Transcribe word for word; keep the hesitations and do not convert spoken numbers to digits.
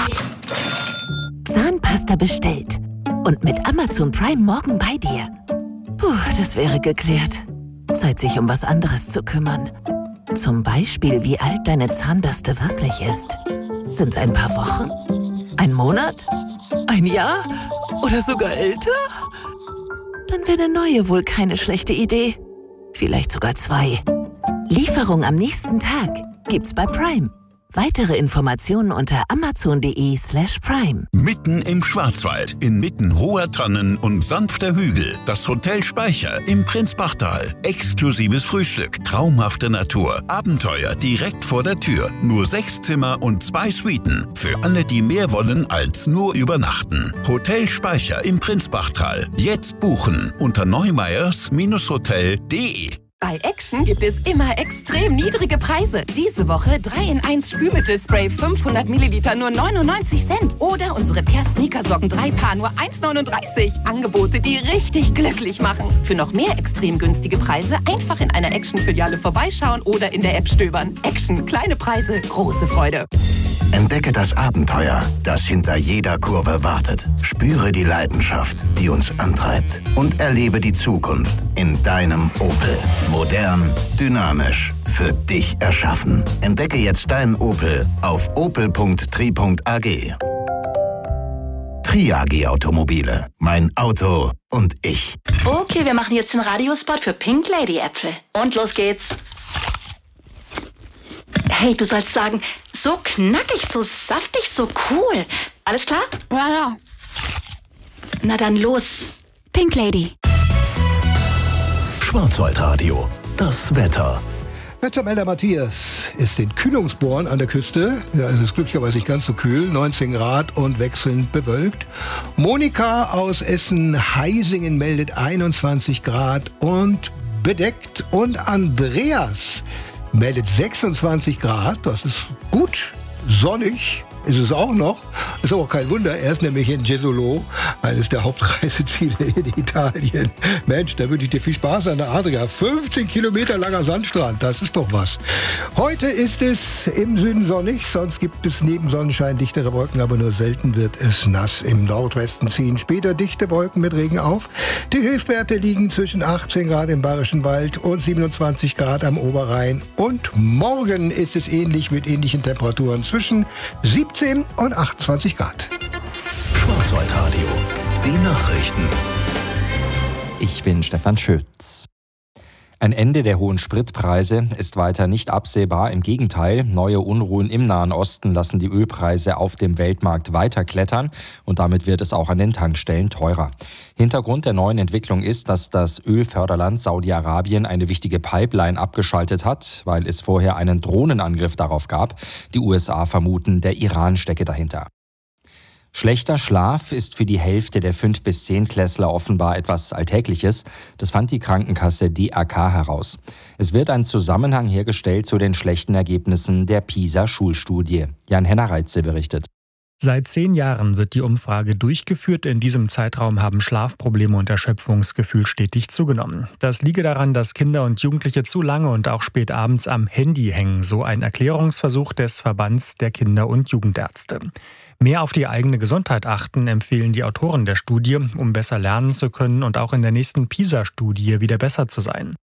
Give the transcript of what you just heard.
Zahnpasta bestellt. Und mit Amazon Prime morgen bei dir. Puh, das wäre geklärt. Zeit, sich um was anderes zu kümmern. Zum Beispiel, wie alt deine Zahnbürste wirklich ist. Sind's ein paar Wochen? Ein Monat? Ein Jahr? Oder sogar älter? Dann wäre eine neue wohl keine schlechte Idee. Vielleicht sogar zwei. Lieferung am nächsten Tag gibt's bei Prime. Weitere Informationen unter amazon.de slash prime. Mitten im Schwarzwald, inmitten hoher Tannen und sanfter Hügel, das Hotel Speicher im Prinzbachtal. Exklusives Frühstück, traumhafte Natur, Abenteuer direkt vor der Tür. Nur sechs Zimmer und zwei Suiten. Für alle, die mehr wollen als nur übernachten. Hotel Speicher im Prinzbachtal. Jetzt buchen unter neumeyers Hotel punkt de. Bei Action gibt es immer extrem niedrige Preise. Diese Woche drei in eins Spülmittelspray fünfhundert Milliliter nur neunundneunzig Cent. Oder unsere Per Sneakersocken drei Paar nur eins neununddreißig. Angebote, die richtig glücklich machen. Für noch mehr extrem günstige Preise einfach in einer Action-Filiale vorbeischauen oder in der App stöbern. Action, kleine Preise, große Freude. Entdecke das Abenteuer, das hinter jeder Kurve wartet. Spüre die Leidenschaft, die uns antreibt. Und erlebe die Zukunft in deinem Opel. Modern, dynamisch, für dich erschaffen. Entdecke jetzt deinen Opel auf opel punkt tri punkt a g. Tri A G Automobile. Mein Auto und ich. Okay, wir machen jetzt den Radiospot für Pink Lady Äpfel. Und los geht's. Hey, du sollst sagen, so knackig, so saftig, so cool. Alles klar? Ja, ja. Na dann los. Pink Lady. Schwarzwaldradio. Das Wetter. Wettermelder Matthias ist in Kühlungsborn an der Küste. Ja, es ist glücklicherweise nicht ganz so kühl. neunzehn Grad und wechselnd bewölkt. Monika aus Essen-Heisingen meldet einundzwanzig Grad und bedeckt. Und Andreas meldet sechsundzwanzig Grad. Das ist gut. Sonnig ist es auch noch. Ist aber auch kein Wunder. Er ist nämlich in Jesolo, eines der Hauptreiseziele in Italien. Mensch, da wünsche ich dir viel Spaß an der Adria. fünfzehn Kilometer langer Sandstrand, das ist doch was. Heute ist es im Süden sonnig, sonst gibt es neben Sonnenschein dichtere Wolken, aber nur selten wird es nass. Im Nordwesten ziehen später dichte Wolken mit Regen auf. Die Höchstwerte liegen zwischen achtzehn Grad im Bayerischen Wald und siebenundzwanzig Grad am Oberrhein. Und morgen ist es ähnlich mit ähnlichen Temperaturen zwischen siebzehn und achtundzwanzig Grad. Schwarzwaldradio. Die Nachrichten. Ich bin Stefan Schütz. Ein Ende der hohen Spritpreise ist weiter nicht absehbar. Im Gegenteil, neue Unruhen im Nahen Osten lassen die Ölpreise auf dem Weltmarkt weiter klettern und damit wird es auch an den Tankstellen teurer. Hintergrund der neuen Entwicklung ist, dass das Ölförderland Saudi-Arabien eine wichtige Pipeline abgeschaltet hat, weil es vorher einen Drohnenangriff darauf gab. Die U S A vermuten, der Iran stecke dahinter. Schlechter Schlaf ist für die Hälfte der fünf bis zehn Klässler offenbar etwas Alltägliches. Das fand die Krankenkasse D R K heraus. Es wird ein Zusammenhang hergestellt zu den schlechten Ergebnissen der PISA-Schulstudie. Jan-Henner Reitze berichtet. Seit zehn Jahren wird die Umfrage durchgeführt. In diesem Zeitraum haben Schlafprobleme und Erschöpfungsgefühl stetig zugenommen. Das liege daran, dass Kinder und Jugendliche zu lange und auch spät abends am Handy hängen, so ein Erklärungsversuch des Verbands der Kinder- und Jugendärzte. Mehr auf die eigene Gesundheit achten, empfehlen die Autoren der Studie, um besser lernen zu können und auch in der nächsten PISA-Studie wieder besser zu sein.